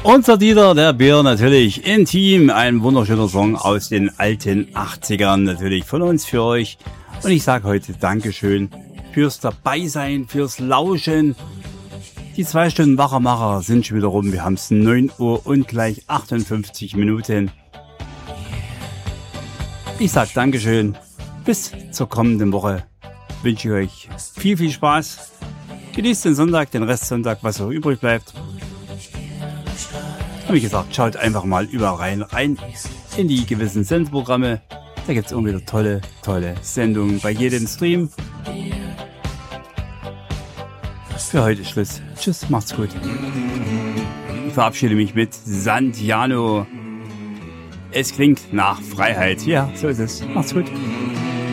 Unser Dieter, der Bär, natürlich intim. Ein wunderschöner Song aus den alten 80ern, natürlich von uns für euch. Und ich sage heute Dankeschön fürs Dabeisein, fürs Lauschen. Die 2 Stunden Wachermacher sind schon wieder rum. Wir haben es 9 Uhr und gleich 58 Minuten. Ich sage Dankeschön. Bis zur kommenden Woche wünsche ich euch viel, viel Spaß. Genießt den Sonntag, den Restsonntag, was auch übrig bleibt. Wie gesagt, schaut einfach mal überall rein in die gewissen Sendeprogramme. Da gibt es immer wieder tolle Sendungen bei jedem Stream. Für heute ist Schluss. Tschüss, macht's gut. Ich verabschiede mich mit Santiano. Es klingt nach Freiheit. Ja, so ist es. Macht's gut.